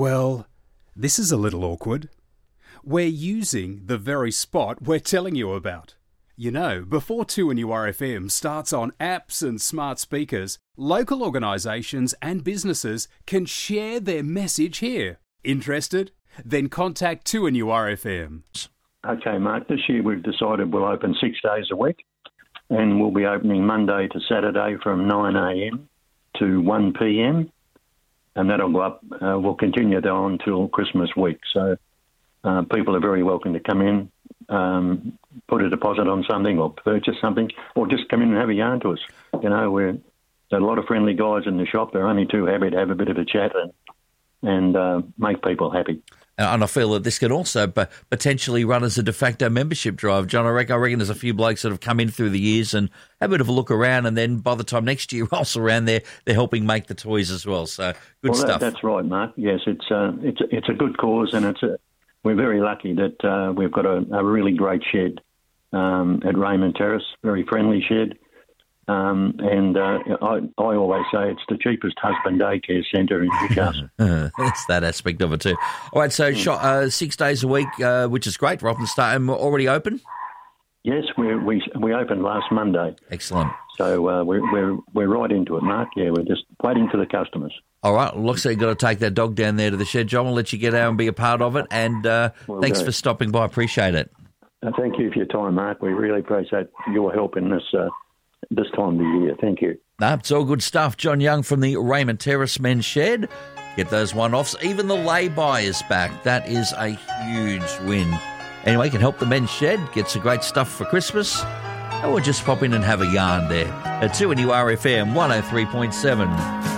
Well, this is a little awkward. We're using the very spot we're telling you about. You know, before 2NURFM starts on apps and smart speakers, local organisations and businesses can share their message here. Interested? Then contact 2NURFM. Okay, Mark, this year we've decided we'll open 6 days a week, and we'll be opening Monday to Saturday from 9am to 1pm, and that'll go up. We'll continue that on until Christmas week. So people are very welcome to come in, put a deposit on something or purchase something, or just come in and have a yarn to us. You know, there's a lot of friendly guys in the shop. They're only too happy to have a bit of a chat and make people happy. And I feel that this can also potentially run as a de facto membership drive. John, I reckon there's a few blokes that have come in through the years and have a bit of a look around, and then by the time next year rolls around, they're helping make the toys as well. So good stuff. That's right, Mark. Yes, it's a good cause, and we're very lucky that we've got a really great shed at Raymond Terrace, very friendly shed. I always say it's the cheapest husband daycare centre in Newcastle. That's that aspect of it too. All right, so 6 days a week, which is great. Right from the start, and we're already open. Yes, we opened last Monday. Excellent. So we're right into it, Mark. Yeah, we're just waiting for the customers. All right, looks like you've got to take that dog down there to the shed, John. We'll let you get out and be a part of it. And thanks for stopping by. Appreciate it. Thank you for your time, Mark. We really appreciate your help in this time of the year. Thank you. No, it's all good stuff. John Young from the Raymond Terrace Men's Shed. Get those one-offs. Even the lay-by is back. That is a huge win. Anyway, you can help the Men's Shed. Get some great stuff for Christmas. Or just pop in and have a yarn there. At 2NURFM 103.7.